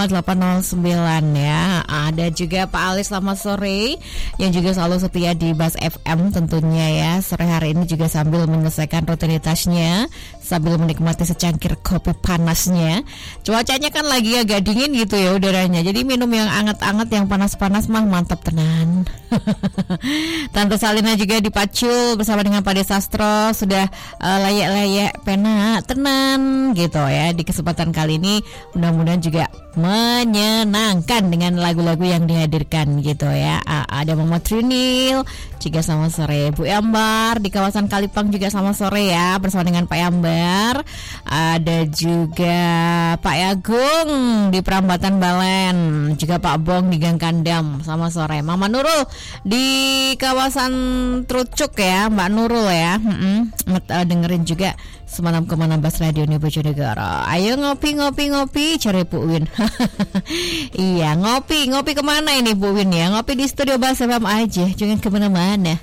0809 ya. Ada juga Pak Ali, selamat sore, yang juga selalu setia di Bas FM tentunya ya. Sore hari ini juga sambil menyelesaikan rutinitasnya, sambil menikmati secangkir kopi panasnya. Cuacanya kan lagi agak dingin gitu ya udaranya. Jadi minum yang anget-anget, yang panas-panas mah mantap tenan. Tante Salina juga di Pacul bersama dengan Pak Desastro sudah layak-layak pena tenan gitu ya. Di kesempatan kali ini mudah-mudahan juga menyenangkan dengan lagu-lagu yang dihadirkan gitu ya. Ada Mama Trinil juga selamat sore, Bu Ambar di kawasan Kalipang juga selamat sore ya bersama dengan Pak Ambar. Ada juga Pak Agung di Perambatan Balen, juga Pak Bong di Gang Kandam selamat sore. Mama Nurul di kawasan Trucuk ya, Mbak Nurul ya. Dengerin juga semalam kemana Bas Radio nih Bojonegoro. Ayo ngopi cari Bu Win. Iya ngopi kemana ini Bu Win ya? Ngopi di studio Bas FM aja, jangan kemana-mana.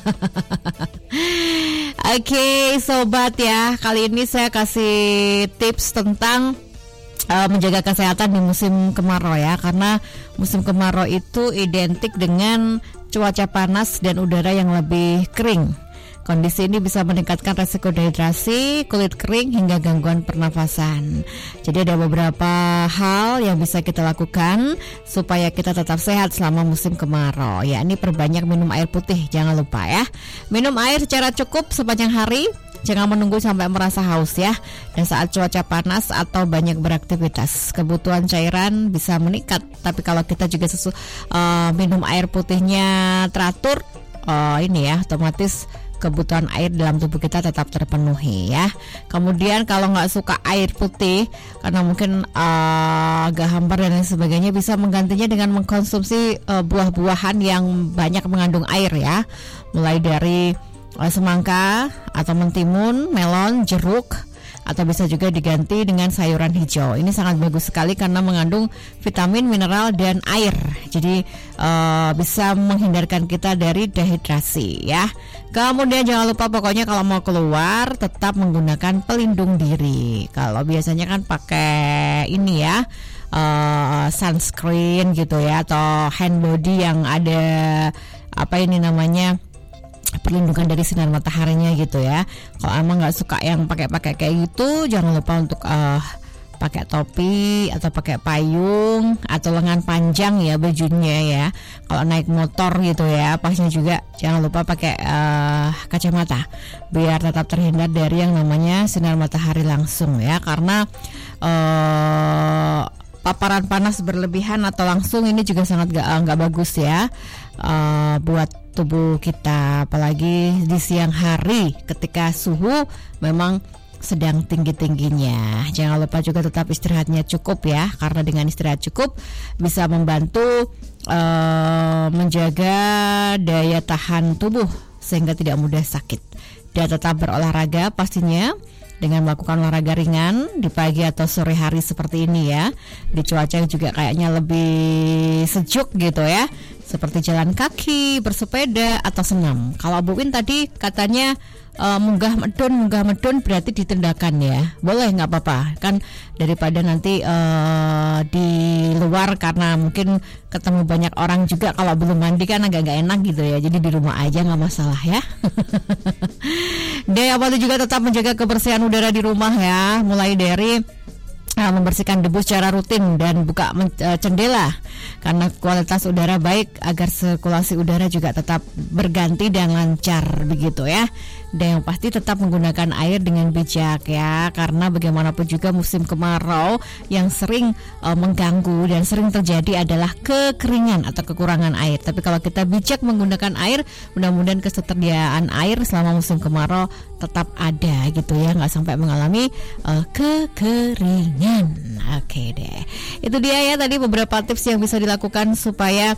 Oke, sobat ya, kali ini saya kasih tips tentang menjaga kesehatan di musim kemarau ya. Karena musim kemarau itu identik dengan cuaca panas dan udara yang lebih kering. Kondisi ini bisa meningkatkan resiko dehidrasi, kulit kering, hingga gangguan pernafasan. Jadi ada beberapa hal yang bisa kita lakukan supaya kita tetap sehat selama musim kemarau. Yakni perbanyak minum air putih, jangan lupa ya. Minum air secara cukup sepanjang hari, jangan menunggu sampai merasa haus ya. Dan saat cuaca panas atau banyak beraktivitas, kebutuhan cairan bisa meningkat. Tapi kalau kita juga minum air putihnya teratur, ini ya otomatis kebutuhan air dalam tubuh kita tetap terpenuhi ya. Kemudian kalau nggak suka air putih karena mungkin agak hambar dan lain sebagainya, bisa menggantinya dengan mengkonsumsi buah-buahan yang banyak mengandung air ya. Mulai dari semangka atau mentimun, melon, jeruk, atau bisa juga diganti dengan sayuran hijau. Ini sangat bagus sekali karena mengandung vitamin, mineral, dan air. Jadi bisa menghindarkan kita dari dehidrasi ya. Kemudian jangan lupa pokoknya kalau mau keluar tetap menggunakan pelindung diri. Kalau biasanya kan pakai ini ya, sunscreen gitu ya, atau hand body yang ada perlindungan dari sinar mataharinya gitu ya. Kalau emang nggak suka yang pakai kayak gitu, jangan lupa untuk pakai topi atau pakai payung atau lengan panjang ya bajunya ya. Kalau naik motor gitu ya, pasnya juga jangan lupa pakai kacamata biar tetap terhindar dari yang namanya sinar matahari langsung ya. Karena paparan panas berlebihan atau langsung ini juga sangat nggak bagus ya buat tubuh kita, apalagi di siang hari ketika suhu memang sedang tinggi-tingginya. Jangan lupa juga tetap istirahatnya cukup ya, karena dengan istirahat cukup bisa membantu menjaga daya tahan tubuh sehingga tidak mudah sakit. Dan tetap berolahraga pastinya dengan melakukan olahraga ringan di pagi atau sore hari seperti ini ya. Di cuaca juga kayaknya lebih sejuk gitu ya, seperti jalan kaki, bersepeda, atau senam. Kalau Bu Win tadi katanya munggah medun berarti ditendakan ya. Boleh, nggak apa-apa kan, daripada nanti di luar karena mungkin ketemu banyak orang juga, kalau belum mandi kan agak nggak enak gitu ya. Jadi di rumah aja nggak masalah ya. Dan apa juga tetap menjaga kebersihan udara di rumah ya, mulai dari membersihkan debu secara rutin dan buka jendela karena kualitas udara baik agar sirkulasi udara juga tetap berganti dan lancar begitu ya. Dan yang pasti tetap menggunakan air dengan bijak ya, karena bagaimanapun juga musim kemarau yang sering mengganggu dan sering terjadi adalah kekeringan atau kekurangan air. Tapi kalau kita bijak menggunakan air, mudah-mudahan ketersediaan air selama musim kemarau tetap ada gitu ya, nggak sampai mengalami kekeringan. Oke deh, itu dia ya tadi beberapa tips yang bisa dilakukan supaya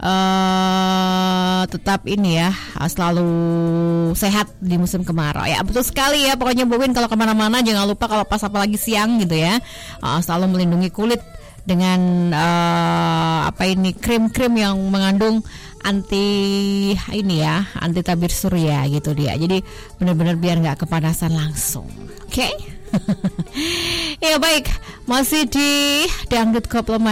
tetap ini ya, selalu sehat di musim kemarau ya. Betul sekali ya, pokoknya Bu Win kalau kemana-mana jangan lupa kalau pas apalagi siang gitu ya, selalu melindungi kulit dengan krim-krim yang mengandung anti tabir surya gitu dia. Jadi benar-benar biar nggak kepanasan langsung. Oke? Ya baik, masih di Dangdut Koplo